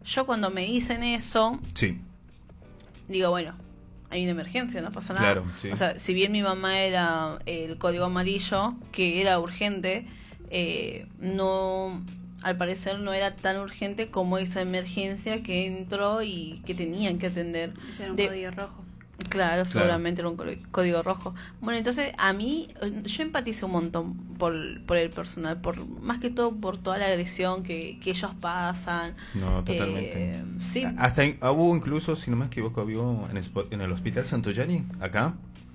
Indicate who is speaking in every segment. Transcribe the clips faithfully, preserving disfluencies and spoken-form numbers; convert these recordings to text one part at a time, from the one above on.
Speaker 1: yo cuando me dicen eso,
Speaker 2: sí.
Speaker 1: digo, bueno, hay una emergencia, no pasa nada.
Speaker 2: Claro, sí.
Speaker 1: O sea, si bien mi mamá era el código amarillo, que era urgente, eh, no, al parecer no era tan urgente como esa emergencia que entró y que tenían que atender.
Speaker 3: Ese era un
Speaker 1: de,
Speaker 3: código rojo.
Speaker 1: Claro,
Speaker 2: Claro.
Speaker 1: seguramente era un código rojo. Bueno, entonces a mí, yo empaticé un montón por, por el personal, por más que todo por toda la agresión que, que ellos pasan.
Speaker 2: No, totalmente.
Speaker 1: Eh, sí.
Speaker 2: Hasta in- hubo incluso, si no me equivoco, había en, espo- en el Hospital Santoyani, acá.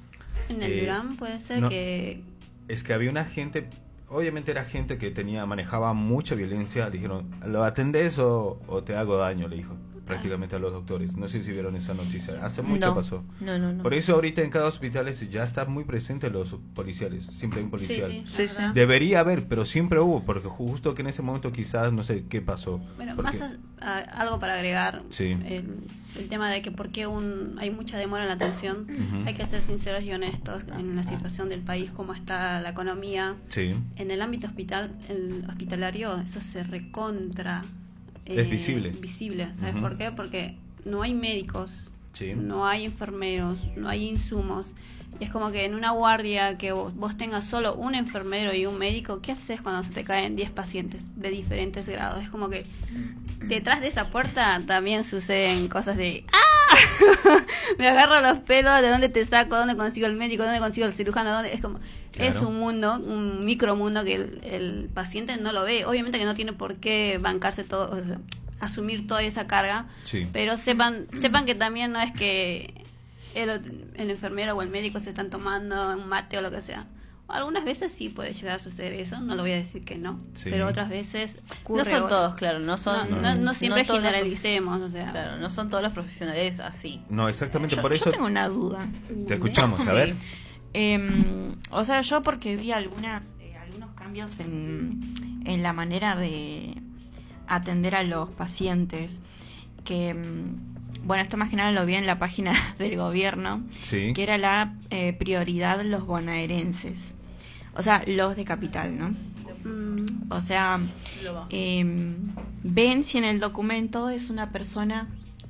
Speaker 3: En el
Speaker 2: Eh,
Speaker 3: Durán puede ser
Speaker 2: no,
Speaker 3: que...
Speaker 2: Es que había una gente, obviamente era gente que tenía manejaba mucha violencia. Le dijeron, ¿lo atendés o, o te hago daño? Le dijo prácticamente a los doctores. No sé si vieron esa noticia. Hace mucho
Speaker 1: no,
Speaker 2: pasó.
Speaker 1: No, no, no.
Speaker 2: Por eso ahorita en cada hospital es- ya está muy presente los policiales. Siempre hay un policial.
Speaker 3: Sí, sí,
Speaker 1: Sí,
Speaker 3: es
Speaker 1: sí.
Speaker 3: verdad.
Speaker 2: Debería haber, pero siempre hubo, porque justo que en ese momento quizás no sé qué pasó.
Speaker 3: Bueno,
Speaker 2: Porque-
Speaker 3: más as- a- algo para agregar,
Speaker 2: Sí.
Speaker 3: el, el tema de que por qué un, hay mucha demora en la atención.
Speaker 2: Ujú.
Speaker 3: Hay que ser sinceros y honestos en la situación del país, cómo está la economía.
Speaker 2: Sí.
Speaker 3: En el ámbito hospital, el hospitalario, eso se recontra
Speaker 2: Es visible.
Speaker 3: visible, ¿sabes
Speaker 2: Ujú.
Speaker 3: por qué? Porque no hay médicos,
Speaker 2: Sí.
Speaker 3: no hay enfermeros, no hay insumos. Y es como que en una guardia que vos, vos tengas solo un enfermero y un médico, ¿qué haces cuando se te caen diez pacientes de diferentes grados? Es como que detrás de esa puerta también suceden cosas de ¡ah! Me agarro los pelos, ¿de dónde te saco? ¿Dónde consigo el médico? ¿Dónde consigo el cirujano? ¿Dónde? Es como,
Speaker 2: Claro.
Speaker 3: es un mundo, un micromundo que el, el paciente no lo ve. Obviamente que no tiene por qué bancarse todo, o sea, asumir toda esa carga,
Speaker 2: Sí.
Speaker 3: pero sepan sepan que también no es que el, el enfermero o el médico se están tomando un mate o lo que sea. Algunas veces sí puede llegar a suceder eso, no lo voy a decir que no,
Speaker 2: Sí.
Speaker 3: pero otras veces ocurre.
Speaker 1: No son
Speaker 3: otra-
Speaker 1: todos, claro, no son...
Speaker 3: no, no, no siempre
Speaker 1: todos los
Speaker 3: generalicemos, o sea.
Speaker 1: profe- Claro, no son todos los profesionales así.
Speaker 2: No, exactamente
Speaker 4: Yo,
Speaker 2: por
Speaker 4: yo
Speaker 2: eso
Speaker 4: tengo una duda.
Speaker 2: te escuchamos, a
Speaker 1: Sí.
Speaker 2: ver.
Speaker 4: Eh, o sea, yo porque vi algunas eh, algunos cambios en, en la manera de atender a los pacientes, que, mm, bueno, esto más que nada lo vi en la página del gobierno,
Speaker 2: Sí.
Speaker 4: que era la eh, prioridad los bonaerenses, o sea, los de capital, ¿no?
Speaker 3: Mm,
Speaker 4: O sea,
Speaker 1: Lo va.
Speaker 4: eh, ven si en el documento es una persona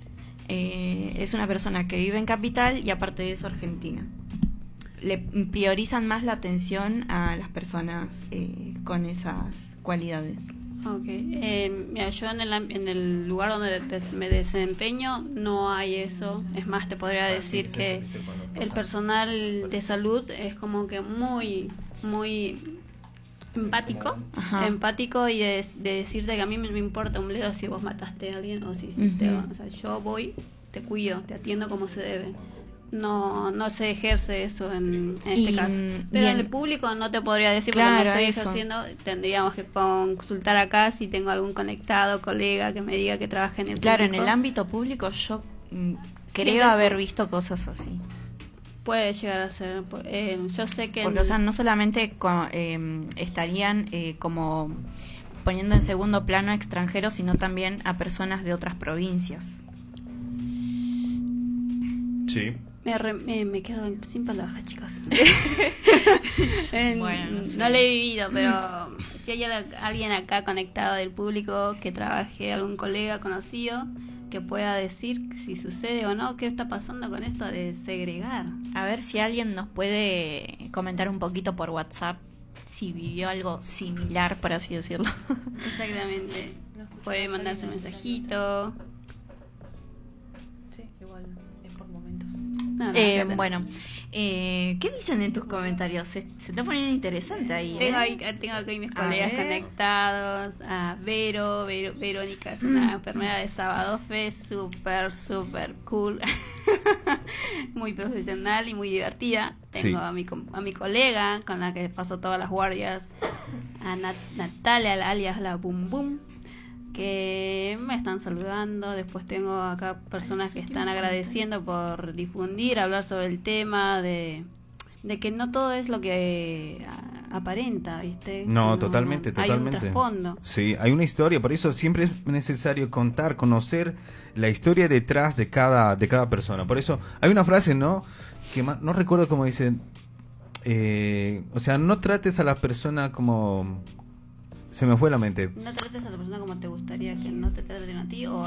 Speaker 4: eh, es una persona que vive en capital y aparte de eso argentina. Le priorizan más la atención a las personas eh, con esas cualidades.
Speaker 3: ok. Eh, mira, yo en el, am- en el lugar donde des- me desempeño no hay eso. Es más, te podría decir que el personal de salud es como que muy, muy empático,
Speaker 4: Ajá.
Speaker 3: empático y de, de decirte que a mí me, me importa un bledo si vos mataste a alguien o si hiciste,
Speaker 4: Ujú.
Speaker 3: o sea, yo voy, te cuido, te atiendo como se debe. No, no se ejerce eso en, en este
Speaker 4: Y,
Speaker 3: caso.
Speaker 4: mm,
Speaker 3: Pero
Speaker 4: y
Speaker 3: en
Speaker 4: en-
Speaker 3: el público no te podría decir porque
Speaker 4: Claro,
Speaker 3: no estoy
Speaker 4: eso.
Speaker 3: ejerciendo. Tendríamos que consultar acá si tengo algún conectado, colega que me diga que trabaje en el
Speaker 4: Claro, en
Speaker 3: público.
Speaker 4: el ámbito público yo mm, creo
Speaker 3: es-
Speaker 4: haber visto cosas así.
Speaker 3: Puede llegar a ser. eh, yo sé que.
Speaker 4: Porque,
Speaker 3: en-
Speaker 4: o sea, no solamente co- eh, estarían eh, como poniendo en segundo plano a extranjeros, sino también a personas de otras provincias.
Speaker 2: Sí.
Speaker 3: Me, re- me, me quedo sin palabras, chicos. En-
Speaker 4: Bueno, no sé.
Speaker 3: no lo he vivido, pero si hay al- alguien acá conectado del público que trabaje, algún colega conocido, que pueda decir si sucede o no, qué está pasando con esto de segregar.
Speaker 4: A ver si alguien nos puede comentar un poquito por WhatsApp si vivió algo similar, por así decirlo.
Speaker 3: Exactamente. Puede mandarse un mensajito.
Speaker 1: Sí, igual es por momentos.
Speaker 3: No, no,
Speaker 4: Eh,
Speaker 3: acá te-
Speaker 4: bueno, eh, ¿qué dicen en tus comentarios? Se, se está poniendo interesante ahí. ¿eh?
Speaker 3: Tengo, ahí- tengo aquí mis
Speaker 4: A
Speaker 3: colegas
Speaker 4: ver.
Speaker 3: conectados, a Vero, Vero- Verónica es una enfermera de Sábado Fe, súper, súper cool, muy profesional y muy divertida. Tengo
Speaker 2: Sí.
Speaker 3: a, mi, com- a mi colega con la que paso todas las guardias, a Nat- Natalia, la- alias la Boom Boom, que me están saludando. Después tengo acá personas que están agradeciendo por difundir, hablar sobre el tema de, de que no todo es lo que a- aparenta, ¿viste?
Speaker 2: No, totalmente,
Speaker 3: Hay un
Speaker 2: totalmente.
Speaker 3: trasfondo.
Speaker 2: Sí, hay una historia, por eso siempre es necesario contar, conocer la historia detrás de cada de cada persona. Por eso hay una frase, ¿no? Que ma- no recuerdo cómo dice, eh, o sea, no trates a la persona como se me fue la mente.
Speaker 3: No trates a la persona como te gustaría que no te traten a ti o algo así.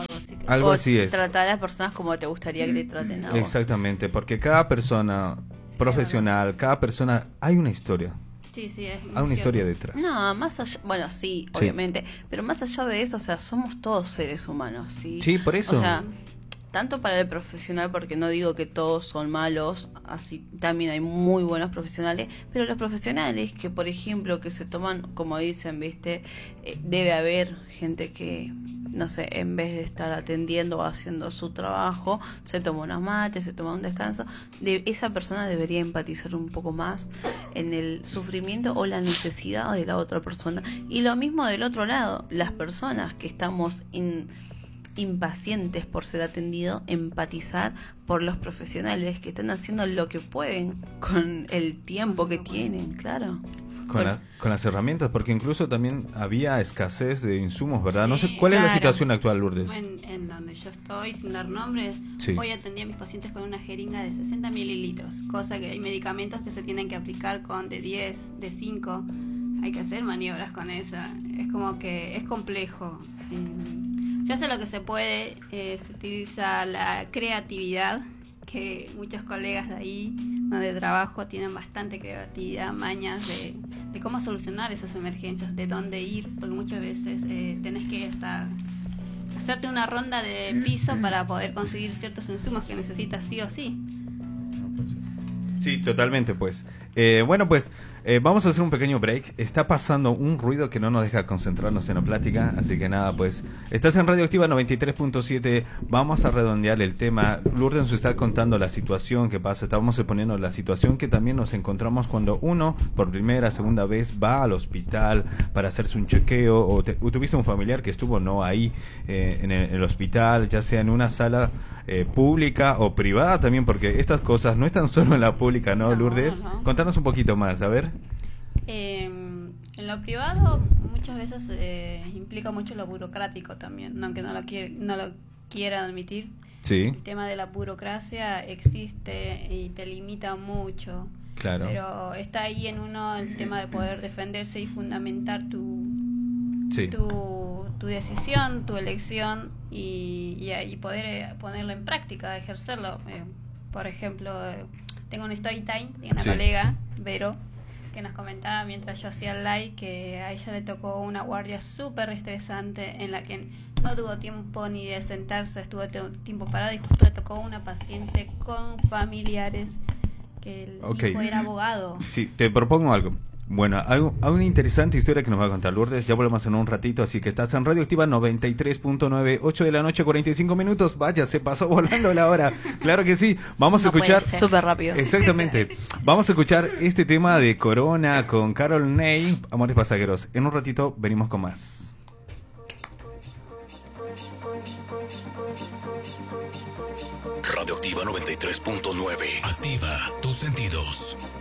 Speaker 2: Algo
Speaker 1: o
Speaker 2: así es.
Speaker 1: tratar a las personas como te gustaría que te traten a vos.
Speaker 2: Exactamente, porque cada persona profesional, cada persona, hay una historia.
Speaker 3: Sí, sí, es muy
Speaker 2: Hay una
Speaker 3: cierto.
Speaker 2: historia detrás.
Speaker 1: No, más allá, bueno, sí,
Speaker 2: Sí.
Speaker 1: obviamente, pero más allá de eso, o sea, somos todos seres humanos, ¿sí?
Speaker 2: Sí, por eso.
Speaker 1: O sea, tanto para el profesional, porque no digo que todos son malos, así también hay muy buenos profesionales, pero los profesionales que, por ejemplo, que se toman, como dicen, ¿viste? Eh, debe haber gente que, no sé, en vez de estar atendiendo o haciendo su trabajo, se toma unos mates, se toma un descanso. De, esa persona debería empatizar un poco más en el sufrimiento o la necesidad de la otra persona. Y lo mismo del otro lado, las personas que estamos in, impacientes por ser atendido, empatizar por los profesionales que están haciendo lo que pueden con el tiempo que tienen, claro.
Speaker 2: Con, la- con las herramientas, porque incluso también había escasez de insumos, ¿verdad? No sé,
Speaker 3: Sí,
Speaker 2: ¿cuál es la
Speaker 4: claro.
Speaker 2: situación actual, Lourdes?
Speaker 3: En, en donde yo estoy, sin dar nombres,
Speaker 2: Sí.
Speaker 3: hoy atendí a mis pacientes con una jeringa de sesenta mililitros, cosa que hay medicamentos que se tienen que aplicar con de diez, de cinco, hay que hacer maniobras con esa, es como que es complejo. Eh, se hace lo que se puede, eh, se utiliza la creatividad, que muchos colegas de ahí donde trabajo tienen bastante creatividad, mañas de, de cómo solucionar esas emergencias, de dónde ir, porque muchas veces eh, tenés que hasta hacerte una ronda de piso para poder conseguir ciertos insumos que necesitas sí o sí.
Speaker 2: Sí, totalmente, pues. Eh, bueno, pues eh, vamos a hacer un pequeño break. Está pasando un ruido que no nos deja concentrarnos en la plática, así que nada, pues estás en Radioactiva noventa y tres punto siete. Vamos a redondear el tema. Lourdes nos está contando la situación que pasa. Estábamos exponiendo la situación que también nos encontramos cuando uno, por primera, segunda vez, va al hospital para hacerse un chequeo, o, te, o tuviste un familiar que estuvo no ahí eh, en, el, en el hospital, ya sea en una sala eh, pública o privada también, porque estas cosas no están solo en la pública, ¿no,
Speaker 3: No,
Speaker 2: Lourdes?
Speaker 3: no.
Speaker 2: Contanos un poquito más, a ver.
Speaker 3: Eh, en lo privado muchas veces eh, implica mucho lo burocrático también, aunque no lo, quiere, no lo quieran admitir.
Speaker 2: Sí,
Speaker 3: El tema de la burocracia existe y te limita mucho.
Speaker 2: claro.
Speaker 3: Pero está ahí en uno el tema de poder defenderse y fundamentar tu,
Speaker 2: Sí.
Speaker 3: tu, tu decisión, tu elección y, y, y poder eh, ponerlo en práctica, ejercerlo. Eh, por ejemplo, eh, tengo un story time de una
Speaker 2: Sí.
Speaker 3: colega, Vero, que nos comentaba mientras yo hacía el live que a ella le tocó una guardia súper estresante en la que no tuvo tiempo ni de sentarse, estuvo te- tiempo parada y justo le tocó una paciente con familiares que el
Speaker 2: Ok.
Speaker 3: hijo era abogado.
Speaker 2: Sí, te propongo algo. Bueno, hay, hay una interesante historia que nos va a contar Lourdes. Ya volvemos en un ratito, así que estás en Radioactiva noventa y tres punto nueve, ocho de la noche, cuarenta y cinco minutos. Vaya, se pasó volando la hora. Claro que sí. Vamos a
Speaker 1: No puede
Speaker 2: escuchar.
Speaker 1: ser. Súper rápido.
Speaker 2: Exactamente. Vamos a escuchar este tema de Corona con Carol Ney, Amores Pasajeros. En un ratito venimos con más.
Speaker 5: Radioactiva noventa y tres punto nueve. Activa tus sentidos.